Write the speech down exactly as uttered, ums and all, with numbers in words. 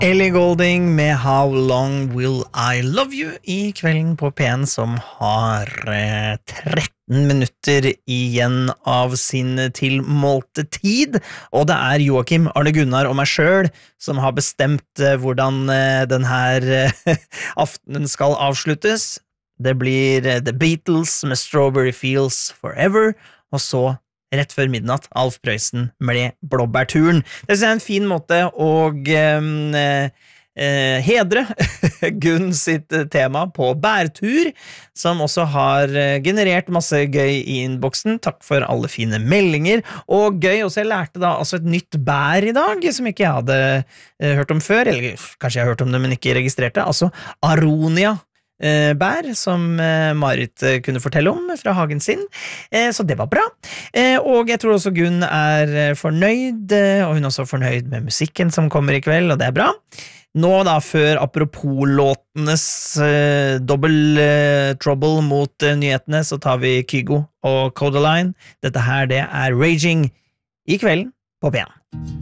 Ellie Goulding med How Long Will I Love You i kvelden på P en som har eh, tretten minutter igjen av sin tilmålte tid, og det er Joakim, Arne Gunnar og meg selv som har bestemt eh, hvordan eh, den her eh, aftenen skal avsluttes. Det blir eh, The Beatles med Strawberry Fields Forever, og så rett før midnatt, Alf Prøysen med Blåbærturen. Det er en fin måte å eh, eh, hedre Gunn sitt tema på bærtur, som også har generert masse gøy i innboksen. Takk for alle fine meldinger, og gøy også, jeg lærte da altså et nytt bær i dag, som ikke jeg hadde eh, hørt om før, eller kanskje jeg har hørt om det, men ikke registrerte, altså Aronia bær, som Marit kunne fortelle om fra hagen sin, så det var bra. Og jeg tror også Gunn er fornøyd, og hun er også fornøyd med musikken som kommer i kveld, og det er bra. Nå da, før apropos låtenes uh, Double uh, Trouble mot uh, nyhetene, så tar vi Kygo og Codaline. Dette her, det er Raging i kvelden på P en.